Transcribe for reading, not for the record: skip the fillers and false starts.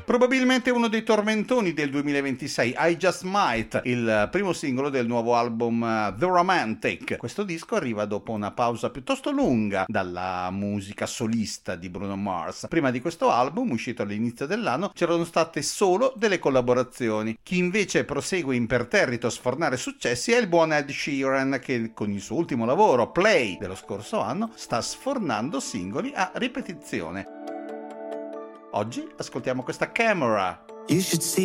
Probabilmente uno dei tormentoni del 2026, I Just Might, il primo singolo del nuovo album The Romantic. Questo disco arriva dopo una pausa piuttosto lunga dalla musica solista di Bruno Mars. Prima di questo album, uscito all'inizio dell'anno, c'erano state solo delle collaborazioni. Chi invece prosegue imperterrito a sfornare successi è il buon Ed Sheeran, che con il suo ultimo lavoro, Play, dello scorso anno, sta sfornando singoli a ripetizione. Oggi ascoltiamo questa Camera. You should see